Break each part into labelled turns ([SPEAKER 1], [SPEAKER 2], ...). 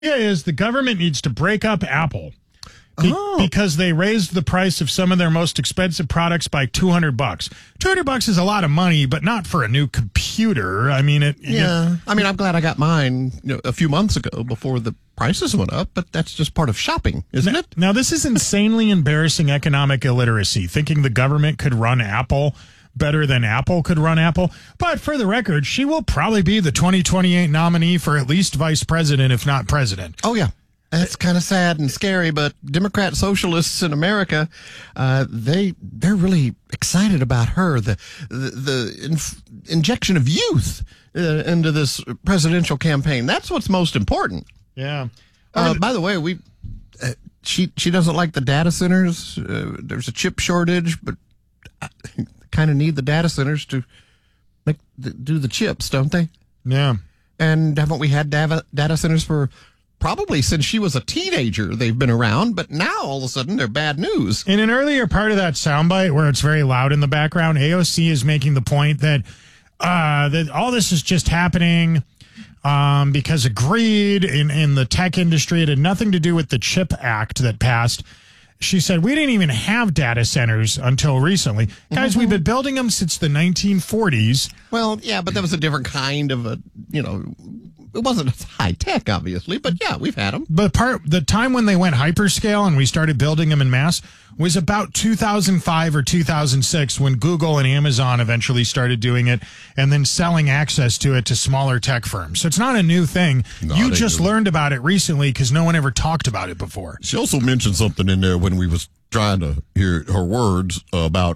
[SPEAKER 1] Yeah, is the government needs to break up Apple because they raised the price of some of their most expensive products by $200. $200 is a lot of money, but not for a new computer. I mean,
[SPEAKER 2] I'm glad I got mine a few months ago before the prices went up, but that's just part of shopping, isn't it?
[SPEAKER 1] Now, this is insanely embarrassing economic illiteracy, thinking the government could run Apple better than Apple could run Apple. But for the record, she will probably be the 2028 nominee for at least vice president, if not president.
[SPEAKER 2] Oh, yeah. That's kind of sad and scary, but Democrat socialists in America, they're really excited about her. The injection of youth into this presidential campaign. That's what's most important.
[SPEAKER 1] Yeah.
[SPEAKER 2] By the way, she doesn't like the data centers. There's a chip shortage, but kind of need the data centers to do the chips, don't they?
[SPEAKER 1] Yeah.
[SPEAKER 2] And haven't we had data centers for probably since she was a teenager? They've been around, but now all of a sudden they're bad news.
[SPEAKER 1] In an earlier part of that soundbite where it's very loud in the background, AOC is making the point that all this is just happening because of greed in the tech industry. It had nothing to do with the CHIP Act that passed. She said, we didn't even have data centers until recently. Guys, we've been building them since the 1940s.
[SPEAKER 2] Well, yeah, but that was a different kind of it wasn't high tech, obviously, but yeah, we've had them.
[SPEAKER 1] But the time when they went hyperscale and we started building them in mass was about 2005 or 2006 when Google and Amazon eventually started doing it and then selling access to it to smaller tech firms. So it's not a new thing.
[SPEAKER 3] No,
[SPEAKER 1] you just learned about it recently because no one ever talked about it before.
[SPEAKER 3] She also mentioned something in there when we was trying to hear her words about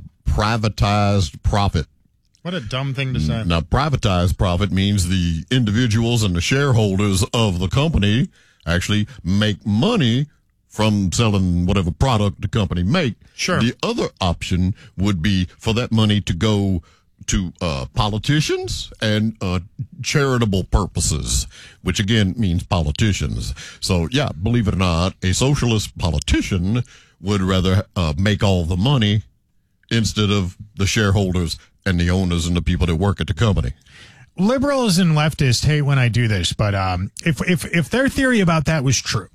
[SPEAKER 3] privatized profit.
[SPEAKER 1] What a dumb thing to say.
[SPEAKER 3] Now, privatized profit means the individuals and the shareholders of the company actually make money from selling whatever product the company make.
[SPEAKER 1] Sure.
[SPEAKER 3] The other option would be for that money to go to politicians and charitable purposes, which again means politicians. So, yeah, believe it or not, a socialist politician would rather make all the money instead of the shareholders and the owners and the people that work at the company.
[SPEAKER 1] Liberals and leftists hate when I do this, but if their theory about that was true,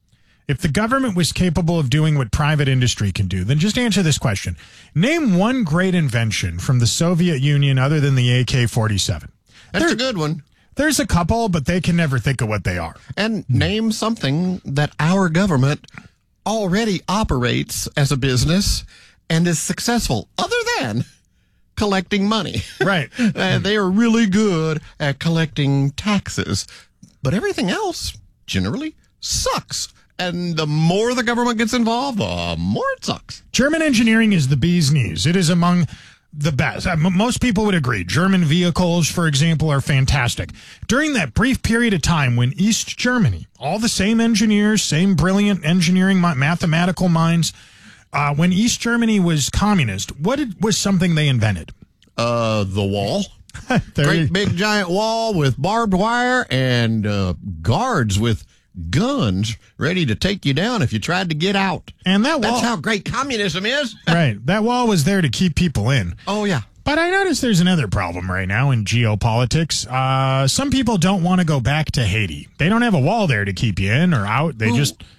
[SPEAKER 1] if the government was capable of doing what private industry can do, then just answer this question. Name one great invention from the Soviet Union other than the AK-47.
[SPEAKER 2] That's a good one.
[SPEAKER 1] There's a couple, but they can never think of what they are.
[SPEAKER 2] And name something that our government already operates as a business and is successful, other than collecting money.
[SPEAKER 1] Right.
[SPEAKER 2] They are really good at collecting taxes, but everything else generally sucks. And the more the government gets involved, the more it sucks.
[SPEAKER 1] German engineering is the bee's knees. It is among the best. Most people would agree. German vehicles, for example, are fantastic. During that brief period of time when East Germany, all the same engineers, same brilliant engineering, mathematical minds, when East Germany was communist, what was something they invented?
[SPEAKER 2] The wall. Great big giant wall with barbed wire and guards with guns ready to take you down if you tried to get out.
[SPEAKER 1] And that wall,
[SPEAKER 2] that's how great communism is.
[SPEAKER 1] Right. That wall was there to keep people in.
[SPEAKER 2] Oh, yeah.
[SPEAKER 1] But I notice there's another problem right now in geopolitics. Some people don't want to go back to Haiti. They don't have a wall there to keep you in or out. They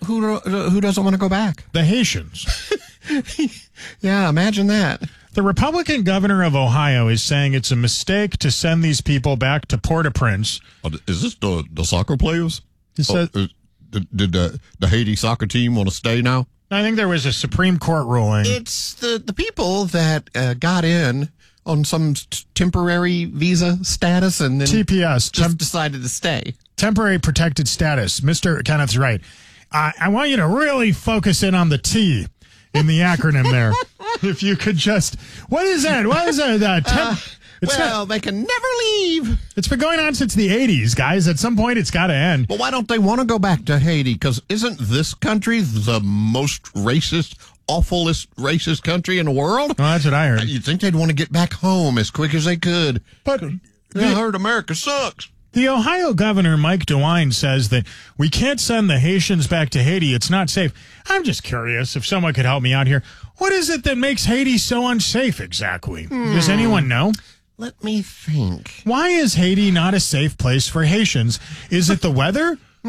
[SPEAKER 2] who doesn't want to go back?
[SPEAKER 1] The Haitians.
[SPEAKER 2] Yeah, imagine that.
[SPEAKER 1] The Republican governor of Ohio is saying it's a mistake to send these people back to Port-au-Prince.
[SPEAKER 3] Is this the soccer players?
[SPEAKER 1] Did
[SPEAKER 3] the Haiti soccer team want to stay now?
[SPEAKER 1] I think there was a Supreme Court ruling.
[SPEAKER 2] It's the people that got in on some temporary visa status and then
[SPEAKER 1] TPS.
[SPEAKER 2] just decided to stay.
[SPEAKER 1] Temporary protected status. Mr. Kenneth's right. I want you to really focus in on the T in the acronym there. If you could just... What is that? What is that?
[SPEAKER 2] They can never leave.
[SPEAKER 1] It's been going on since the 80s, guys. At some point, it's got to end.
[SPEAKER 2] Well, why don't they want to go back to Haiti? Because isn't this country the most racist, awfulest racist country in the world?
[SPEAKER 1] Well, that's what I heard.
[SPEAKER 2] You'd think they'd want to get back home as quick as they could.
[SPEAKER 1] But
[SPEAKER 2] I heard America sucks.
[SPEAKER 1] The Ohio governor, Mike DeWine, says that we can't send the Haitians back to Haiti. It's not safe. I'm just curious if someone could help me out here. What is it that makes Haiti so unsafe exactly? Does anyone know?
[SPEAKER 2] Let me think.
[SPEAKER 1] Why is Haiti not a safe place for Haitians? Is it the weather?